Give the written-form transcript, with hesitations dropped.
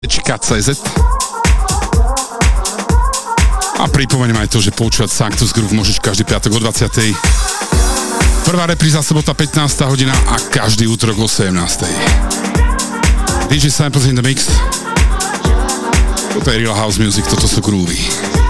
CZ. A pripomeniem aj to, že poučovať Sanctus Groove môžeš každý piatok o 20. Prvá repríza sobota 15. hodina a každý útorok o 17. DJ Samples in the Mix. Toto je Real House Music, toto sú groovy.